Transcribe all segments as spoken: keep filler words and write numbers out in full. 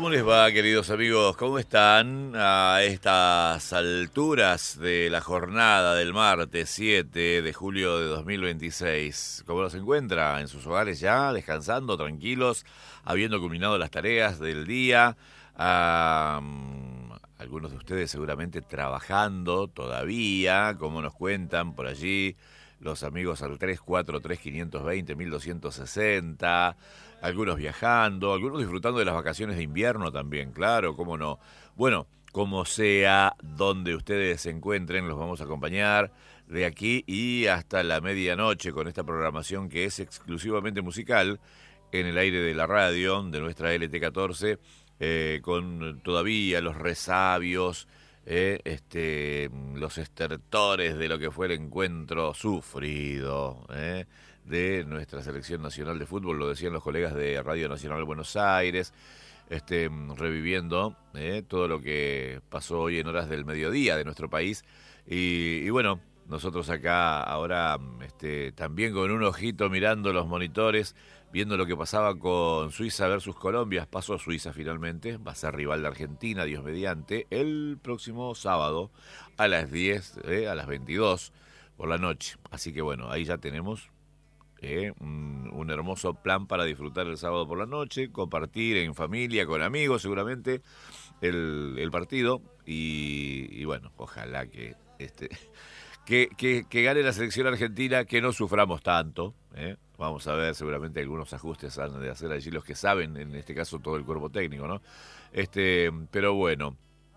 ¿Cómo les va, queridos amigos? ¿Cómo están a estas alturas de la jornada del martes siete de julio de dos mil veintiséis? ¿Cómo los encuentra? ¿En sus hogares ya, descansando, tranquilos, habiendo culminado las tareas del día? Ah, algunos de ustedes seguramente trabajando todavía, como nos cuentan por allí los amigos al tres cuatro tres, cinco dos cero, uno dos seis cero, algunos viajando, algunos disfrutando de las vacaciones de invierno también, claro, cómo no. Bueno, como sea, donde ustedes se encuentren, los vamos a acompañar de aquí y hasta la medianoche con esta programación que es exclusivamente musical en el aire de la radio de nuestra L T catorce, eh, con todavía los resabios, Eh, este, los estertores de lo que fue el encuentro sufrido eh, de nuestra selección nacional de fútbol, lo decían los colegas de Radio Nacional de Buenos Aires, este, reviviendo eh, todo lo que pasó hoy en horas del mediodía de nuestro país, y, y bueno, nosotros acá ahora este, también con un ojito mirando los monitores, viendo lo que pasaba con Suiza versus Colombia. Pasó Suiza finalmente, va a ser rival de Argentina, Dios mediante, el próximo sábado a las diez, eh, a las veintidós por la noche. Así que bueno, ahí ya tenemos eh, un, un hermoso plan para disfrutar el sábado por la noche, compartir en familia, con amigos seguramente, el, el partido. Y, y bueno, ojalá que... este Que, que, que gane la selección argentina, que no suframos tanto, ¿eh? Vamos a ver, seguramente algunos ajustes han de hacer allí los que saben, en este caso todo el cuerpo técnico, ¿no? Este, pero bueno,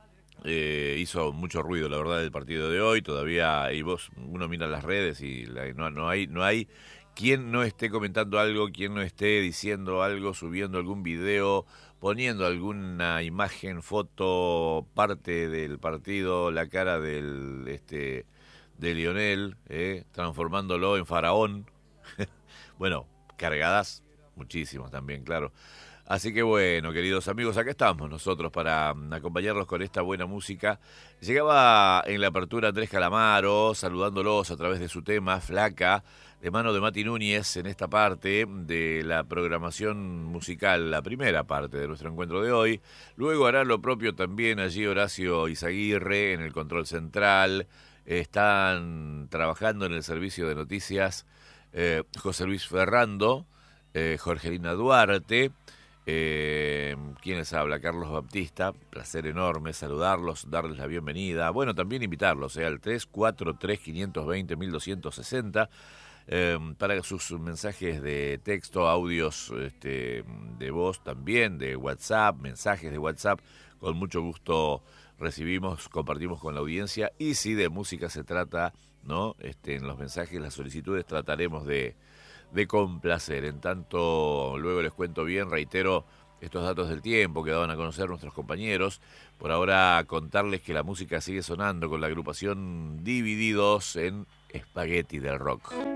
eh, hizo mucho ruido, la verdad, el partido de hoy, todavía, y vos, uno mira las redes y la, no, no hay, no hay quien no esté comentando algo, quien no esté diciendo algo, subiendo algún video, poniendo alguna imagen, foto, parte del partido, la cara del, este... de Lionel, eh, transformándolo en faraón. Bueno, cargadas muchísimas también, claro. Así que bueno, queridos amigos, acá estamos nosotros para um, acompañarlos con esta buena música. Llegaba en la apertura Andrés Calamaro, saludándolos a través de su tema, Flaca, de mano de Mati Núñez, en esta parte de la programación musical, la primera parte de nuestro encuentro de hoy. Luego hará lo propio también allí Horacio Izaguirre en el control central. Están trabajando en el servicio de noticias eh, José Luis Ferrando, eh, Jorgelina Duarte, eh, ¿quién les habla? Carlos Baptista. Placer enorme saludarlos, darles la bienvenida. Bueno, también invitarlos eh, al tres cuatro tres, cinco dos cero, uno dos seis cero eh, para sus mensajes de texto, audios este, de voz también, de WhatsApp, mensajes de WhatsApp, con mucho gusto recibimos, compartimos con la audiencia, y si de música se trata, ¿no? Este, en los mensajes, las solicitudes trataremos de, de complacer. En tanto, luego les cuento bien, reitero estos datos del tiempo que daban a conocer nuestros compañeros. Por ahora contarles que la música sigue sonando con la agrupación Divididos en Spaghetti del Rock.